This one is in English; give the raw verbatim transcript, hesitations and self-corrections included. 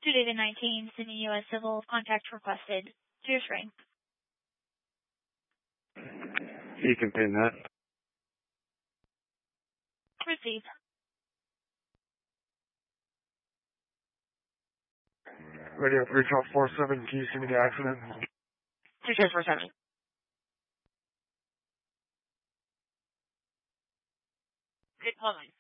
Tuesday the nineteenth, Sydney, U S Civil, contact requested. Clear string. You can pin that. Receive. Radio three twelve four seven, can you see me the accident? three twelve four seven. Good, hold on.